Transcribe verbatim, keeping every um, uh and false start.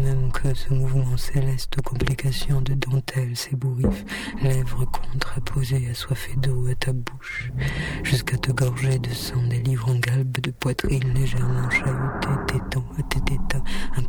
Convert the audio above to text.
même que ce mouvement céleste aux complications de dentelle s'ébouriffe, lèvres contraposées assoiffées d'eau à ta bouche, jusqu'à te gorger de sang des livres en galbe de poitrine légèrement chahutée, téton à tes tétins, un